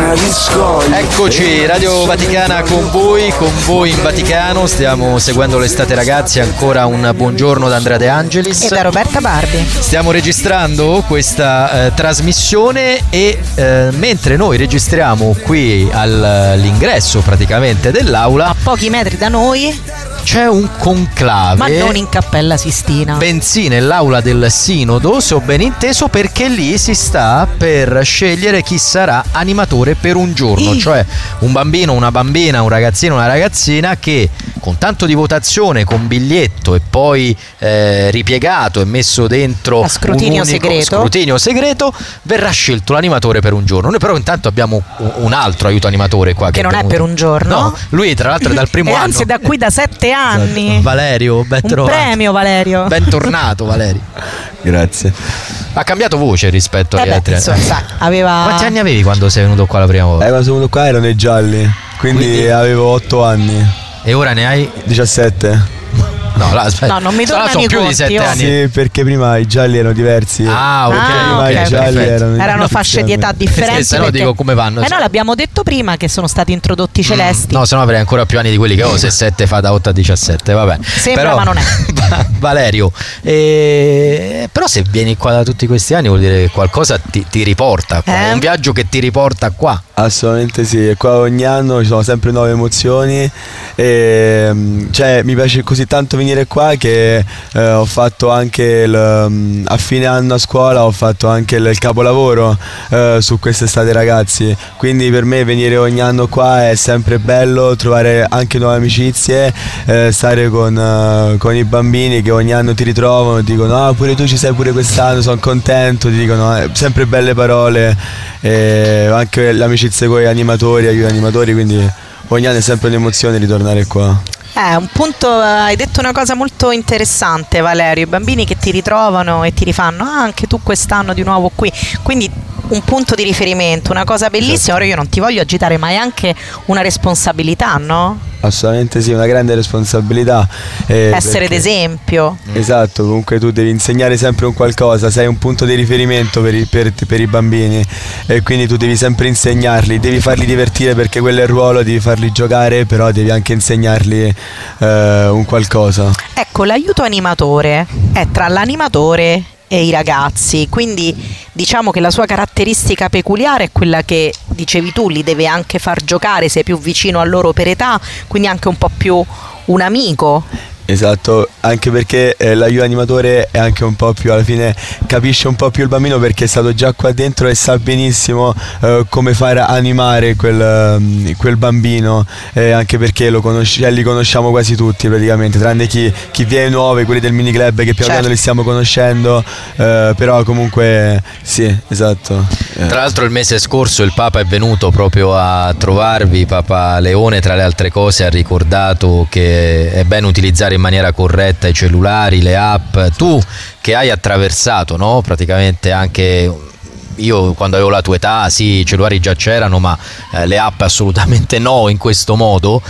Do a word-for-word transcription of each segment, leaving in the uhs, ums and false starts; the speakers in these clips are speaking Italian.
Eccoci, Radio Vaticana con voi, con voi in Vaticano. Stiamo seguendo l'estate, ragazzi. Ancora un buongiorno da Andrea De Angelis e da Roberta Barbi. Stiamo registrando questa eh, trasmissione e eh, mentre noi registriamo qui all'ingresso praticamente dell'aula, a pochi metri da noi, c'è un conclave, ma non in Cappella Sistina, bensì nell'aula del Sinodo, se ho ben inteso, perché lì si sta per scegliere chi sarà animatore per un giorno, I. cioè un bambino, una bambina, un ragazzino, una ragazzina che con tanto di votazione, con biglietto e poi eh, ripiegato e messo dentro a scrutinio un unico segreto. scrutinio segreto, verrà scelto l'animatore per un giorno. Noi però intanto abbiamo un altro aiuto animatore qua che, che non è, è per un giorno. No, lui tra l'altro è dal primo e anno. Anzi, da qui da sette anni. Esatto. Valerio, ben un trovato. Premio Valerio. Bentornato Valerio. Grazie. Ha cambiato voce rispetto eh agli beh, altri. Insomma, aveva... Quanti anni avevi quando sei venuto qua la prima volta? Eh, quando sono venuto qua erano i gialli, quindi, quindi avevo otto anni. E ora ne hai? diciassette. No, la, aspetta. No, non mi tornano sono i più conti, di sette io. anni. Sì, perché prima i gialli erano diversi. Ah, ok. Ah, prima okay, i gialli perfetto. erano, erano fasce di età differenti. Se no perché... dico come vanno. Eh no, l'abbiamo detto prima che sono stati introdotti celesti. Mm, no, se no avrei ancora più anni di quelli che ho. Se sette fa da otto a diciassette, vabbè. Sembra, però, ma non è. Valerio, eh, però se vieni qua da tutti questi anni vuol dire che qualcosa ti, ti riporta. Eh? È un viaggio che ti riporta qua. Assolutamente sì, e qua ogni anno ci sono sempre nuove emozioni e cioè mi piace così tanto venire qua che eh, ho fatto anche il, a fine anno a scuola ho fatto anche il, il capolavoro eh, su quest'estate ragazzi, quindi per me venire ogni anno qua è sempre bello, trovare anche nuove amicizie, eh, stare con, eh, con i bambini che ogni anno ti ritrovano, ti dicono ah pure tu ci sei pure quest'anno, sono contento, ti dicono eh, sempre belle parole, e anche l'amicizia con gli animatori, aiuto animatori, quindi ogni anno è sempre un'emozione ritornare qua. Eh, un punto, hai detto una cosa molto interessante Valerio, i bambini che ti ritrovano e ti rifanno ah, anche tu quest'anno di nuovo qui, quindi un punto di riferimento, una cosa bellissima. Certo. Ora io non ti voglio agitare, ma è anche una responsabilità, no? Assolutamente sì, una grande responsabilità. Eh, Essere perché... d'esempio. Esatto, comunque tu devi insegnare sempre un qualcosa, sei un punto di riferimento per i, per, per i bambini e quindi tu devi sempre insegnarli, devi farli divertire perché quello è il ruolo, devi farli giocare, però devi anche insegnarli eh, un qualcosa. Ecco, l'aiuto animatore è tra l'animatore e i ragazzi, quindi diciamo che la sua caratteristica peculiare è quella che dicevi tu, li deve anche far giocare, sei più vicino a loro per età, quindi anche un po' più un amico. Esatto, anche perché eh, l'aiuto animatore è anche un po' più, alla fine capisce un po' più il bambino perché è stato già qua dentro e sa benissimo eh, come fare animare quel, um, quel bambino, eh, anche perché lo conosci- li conosciamo quasi tutti praticamente, tranne chi, chi viene nuovo, quelli del mini club che piano piano certo. li stiamo conoscendo, eh, però comunque sì, esatto. Eh. Tra l'altro il mese scorso il Papa è venuto proprio a trovarvi, Papa Leone tra le altre cose ha ricordato che è bene utilizzare in maniera corretta i cellulari, le app. Tu che hai attraversato, no? Praticamente anche io quando avevo la tua età, sì, i cellulari già c'erano, ma eh, le app assolutamente no in questo modo.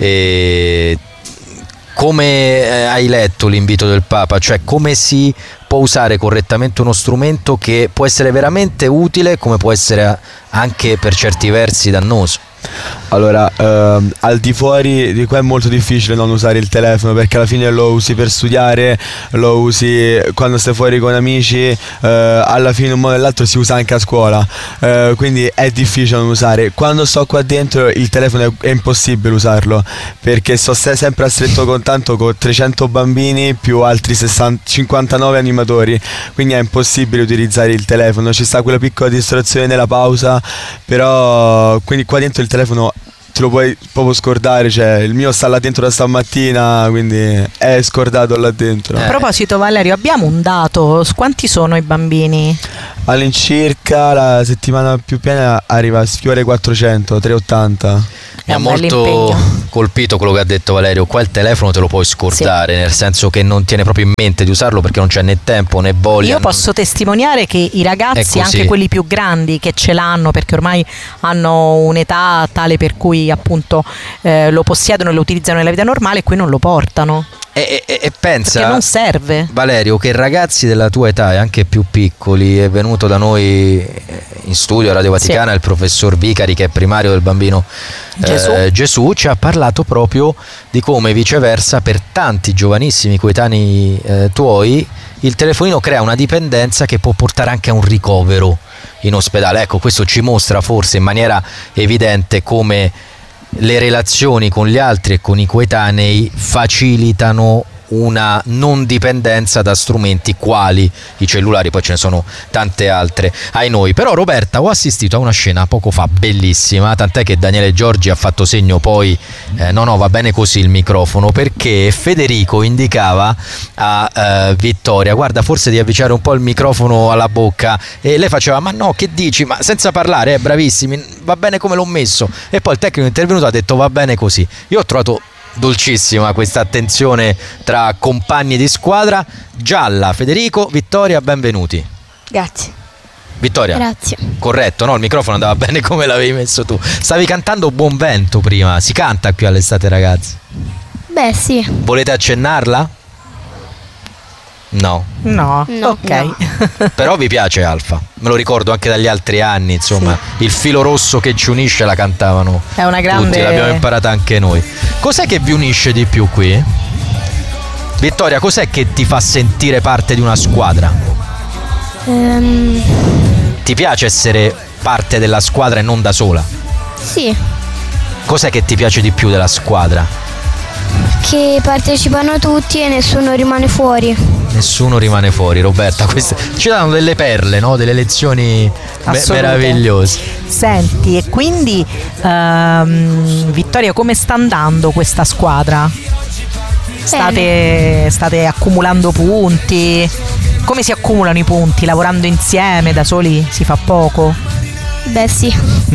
E come eh, hai letto l'invito del Papa? Cioè come si può usare correttamente uno strumento che può essere veramente utile come può essere anche per certi versi dannoso? Allora, ehm, al di fuori di qua è molto difficile non usare il telefono perché alla fine lo usi per studiare, lo usi quando stai fuori con amici, eh, alla fine un modo o nell'altro si usa anche a scuola, eh, quindi è difficile non usare. Quando sto qua dentro il telefono è, è impossibile usarlo perché sto se- sempre a stretto contatto con trecento bambini più altri sessanta, cinquantanove animatori, quindi è impossibile utilizzare il telefono, ci sta quella piccola distrazione nella pausa, però quindi qua dentro il telefono te lo puoi proprio scordare, cioè il mio sta là dentro da stamattina, quindi è scordato là dentro. A proposito Valerio, abbiamo un dato, quanti sono i bambini? All'incirca la settimana più piena arriva a sfiore quattrocento, trecentottanta. Mi ha molto colpito quello che ha detto Valerio. Qua il telefono te lo puoi scordare, sì. Nel senso che non tiene proprio in mente di usarlo perché non c'è né tempo né voglia. Io posso testimoniare che i ragazzi, anche quelli più grandi che ce l'hanno, perché ormai hanno un'età tale per cui appunto eh, lo possiedono e lo utilizzano nella vita normale, e qui non lo portano. E, e, e pensa, perché non serve, Valerio, che ragazzi della tua età e anche più piccoli, è venuto da noi in studio a Radio Vaticana, sì, il professor Vicari, che è primario del bambino Gesù. Eh, Gesù, ci ha parlato proprio di come viceversa per tanti giovanissimi coetanei eh, tuoi il telefonino crea una dipendenza che può portare anche a un ricovero in ospedale. Ecco, questo ci mostra forse in maniera evidente come le relazioni con gli altri e con i coetanei facilitano una non dipendenza da strumenti quali i cellulari, poi ce ne sono tante altre ai noi. Però Roberta, ho assistito a una scena poco fa bellissima, tant'è che Daniele Giorgi ha fatto segno poi eh, no no va bene così il microfono, perché Federico indicava a eh, Vittoria: guarda, forse devi avvicinare un po' il microfono alla bocca, e lei faceva: ma no, che dici, ma senza parlare, eh, bravissimi, va bene come l'ho messo. E poi il tecnico intervenuto ha detto: va bene così. Io ho trovato dolcissima questa attenzione tra compagni di squadra. Gialla, Federico, Vittoria, benvenuti. Grazie. Vittoria, grazie. Corretto, no? Il microfono andava bene come l'avevi messo tu. Stavi cantando Buon Vento prima. Si canta qui all'estate, ragazzi? Beh, sì. Volete accennarla? No. No, no, ok. no. Però vi piace Alfa? Me lo ricordo anche dagli altri anni, insomma, sì. Il filo rosso che ci unisce la cantavano è una grande... tutti, l'abbiamo imparata anche noi. Cos'è che vi unisce di più qui? Vittoria, cos'è che ti fa sentire parte di una squadra? Um... Ti piace essere parte della squadra e non da sola? Sì. Cos'è che ti piace di più della squadra? Che partecipano tutti e nessuno rimane fuori. Nessuno rimane fuori, Roberta. Queste ci danno delle perle, no? Delle lezioni me- meravigliose. Senti, e quindi ehm, Vittoria, come sta andando questa squadra? State, state accumulando punti? Come si accumulano i punti? Lavorando insieme, da soli si fa poco? Beh, sì.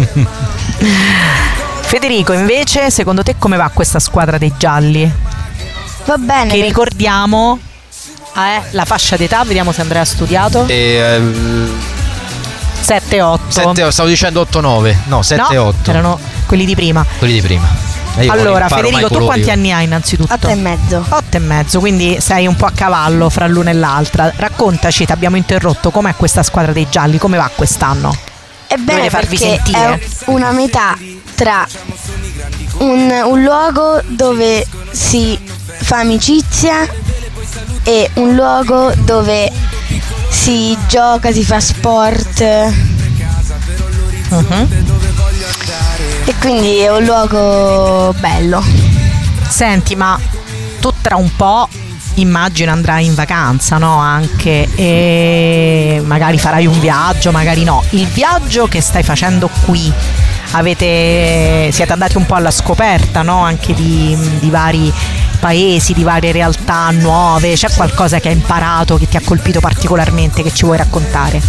Federico, invece, secondo te come va questa squadra dei gialli? Va bene. Che ricordiamo, eh, la fascia d'età, vediamo se Andrea ha studiato. E, sette otto. sette, stavo dicendo otto nove. No, sette otto. No, erano quelli di prima. Quelli di prima. Allora, Federico, tu quanti anni hai innanzitutto? Otto e mezzo. Otto e mezzo, quindi sei un po' a cavallo fra l'una e l'altra. Raccontaci, ti abbiamo interrotto, com'è questa squadra dei gialli? Come va quest'anno? È bene farvi perché sentire. È una metà tra un, un luogo dove si fa amicizia e un luogo dove si gioca, si fa sport. Uh-huh. E quindi è un luogo bello. Senti, ma tu tra un po' immagino andrai in vacanza, no? Anche, e magari farai un viaggio, magari no. Il viaggio che stai facendo qui, avete siete andati un po' alla scoperta, no? Anche di, di vari paesi, di varie realtà nuove. C'è qualcosa che hai imparato, che ti ha colpito particolarmente, che ci vuoi raccontare?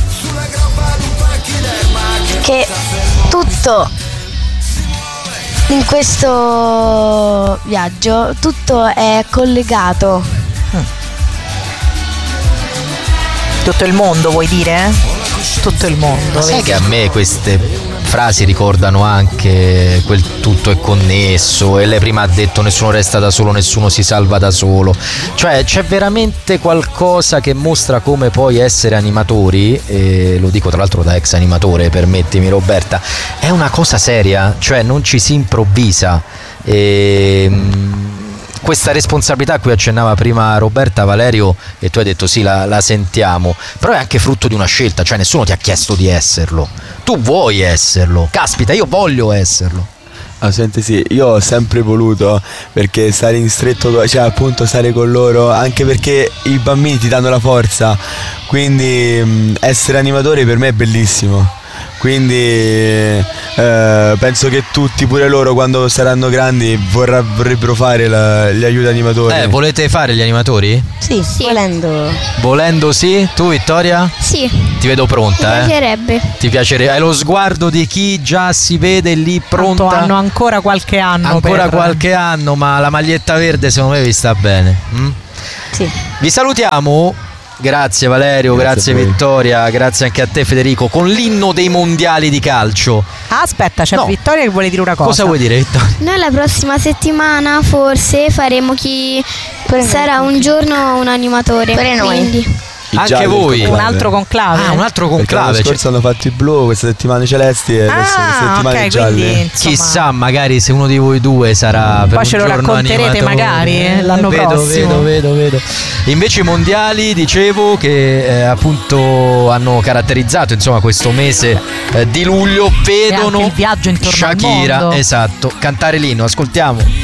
Che tutto in questo viaggio, tutto è collegato. Mm. Tutto il mondo, vuoi dire? Tutto il mondo. Ma sai che a me queste frasi ricordano anche quel tutto è connesso, e lei prima ha detto nessuno resta da solo, nessuno si salva da solo. Cioè c'è veramente qualcosa che mostra come poi essere animatori, e lo dico tra l'altro da ex animatore, permettimi Roberta, è una cosa seria, cioè non ci si improvvisa. E questa responsabilità a cui accennava prima Roberta, Valerio, e tu hai detto sì, la, la sentiamo, però è anche frutto di una scelta, cioè nessuno ti ha chiesto di esserlo, tu vuoi esserlo, caspita, io voglio esserlo. Ah, senti, sì, io ho sempre voluto, perché stare in stretto, cioè appunto stare con loro, anche perché i bambini ti danno la forza, quindi mh, essere animatore per me è bellissimo. quindi eh, penso che tutti, pure loro, quando saranno grandi vorrà, vorrebbero fare la, gli aiuti animatori. Eh, volete fare gli animatori? Sì, sì. Volendo. Volendo sì. Tu Vittoria? Sì. Ti vedo pronta. Mi piacerebbe. Eh? Ti piacerebbe? Hai lo sguardo di chi già si vede lì pronta? Tanto hanno ancora qualche anno. Ancora per... qualche anno, ma la maglietta verde secondo me vi sta bene. Mm? Sì. Vi salutiamo. Grazie Valerio, grazie, grazie Vittoria, grazie anche a te Federico, con l'inno dei mondiali di calcio. Ah, aspetta, c'è no. Vittoria che vuole dire una cosa. Cosa vuoi dire, Vittoria? Noi la prossima settimana forse faremo chi per sarà noi. Un giorno un animatore. Per noi. Quindi. Anche voi un altro conclave. Ah, un altro conclave. L'anno scorso hanno fatto i blu, queste settimane celesti e ah, adesso queste settimane okay, gialle. Quindi, chissà, magari se uno di voi due sarà per poi ce lo racconterete animatore. Magari eh, l'anno vedo, prossimo. Vedo, vedo, vedo. Invece i mondiali, dicevo, che eh, appunto hanno caratterizzato insomma questo mese eh, di luglio, vedono il viaggio intorno Shakira, al mondo. esatto, cantare l'inno. Ascoltiamo.